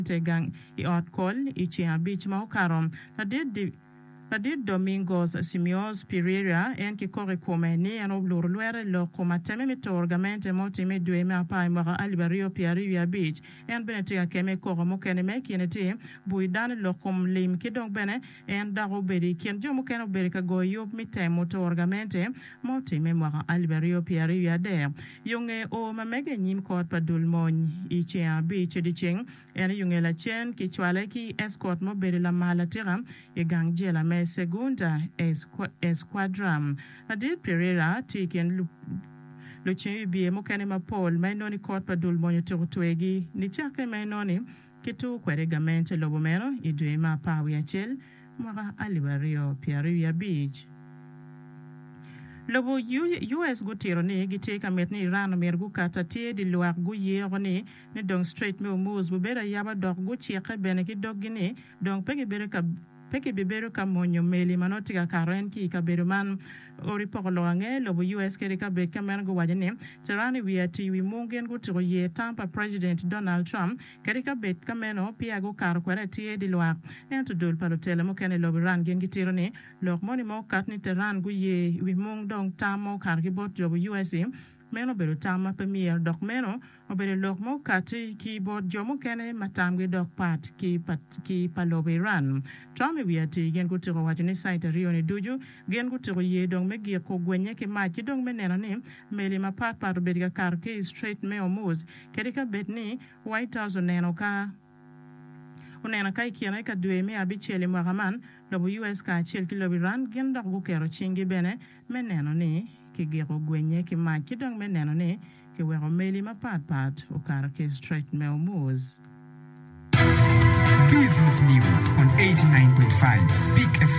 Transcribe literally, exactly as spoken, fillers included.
gang i ot kol i chia beach ma okarom na did Padid Domingos Simios Pereira en ki kore kome ni an oblur luere lo koma teme mi torgamente moti me due me apai mara Albario Piarivia Beach en benetia keme kore mo kene me kiene ti buidan lo kom lim kidong bene en daro bedi kien jo mo kene bedi ka go yub mi temo torgamente moti me mara Albario Piarivia der yunge o mamege nyim kot padul mon i chia beach di ching en yunge la chen ki chwale ki escort mo bedi la mala tiram e gang jela me Segunda Esquadram. Adid Pereira tiken Lucien Bie Mokanema Paul, my noni court padul monitor tuegi, ni chake my noni, kitu kweregamente lobomeno, iduema pawia chel, mara Albario Piarivia Beach. Lobo U S gutiro ni gite kamet ni Iran mergu kata tie di luar gu yero ni ni dong straight me umuz bubera yaba dog gu chieke bene ki dog gini, dong pegi bere ka Peki biberu ka monyo meli manoti ka karen ki ka beru man ori pokolo ange lobo U S kere ka be kamen go wajane terani wiati wi mongen go tiro ye Tampa President Donald Trump kere ka bet kameno pia go kar kwere tie di loa ento dol palotele mo kene lobo ran gen gitiro ni lok moni mo katni teran go ye wi mong dong tamo kar ki bot jobo U S A meno bero tama premier dok meno obere lok mo kati ki bod jomo kene matamge dok pat ki pat ki palobe ran Trump wiati gen gutiro wajini site rio ni duju gen gutiro ye dong megi ko gwenye ke ma ki dong meneno ni meli ma pat pat obere kar ke straight me omuz kedika betni White House neno ka unena kai kiana ka due me abichele mwagaman lobo U S ka chel ki lobi ran gen dok gukero chingi bene meneno ni ki gero gwenye ki ma ki dong meneno ni ki wero meli ma pat pat o kar ke straight me omuz. Business News on eighty-nine point five Speak F M.